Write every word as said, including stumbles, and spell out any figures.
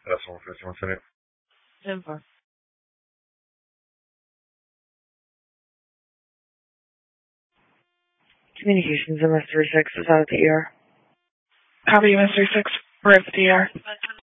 Telephone fifty-one Senate. ten four. Communications, M S three six is out at the E R. Copy, M S three six. We're at the E R.